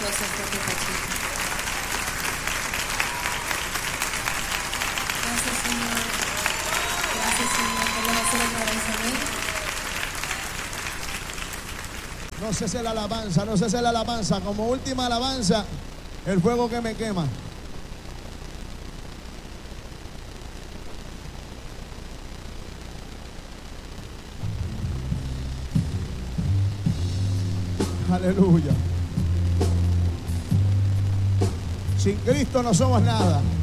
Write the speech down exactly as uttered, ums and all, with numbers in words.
aplauso fuerte, Pachito. Gracias, Señor. Gracias, Señor. Vamos a hacer otra vez, amén. No cese la alabanza, no cese la alabanza. Como última alabanza, el fuego que me quema. Aleluya. Sin Cristo no somos nada.